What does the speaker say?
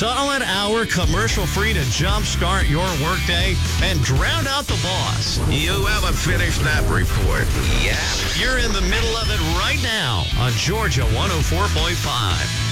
solid hour commercial-free to jumpstart your workday and drown out the boss. You haven't finished that report yet. You're in the middle of it right now on Georgia 104.5.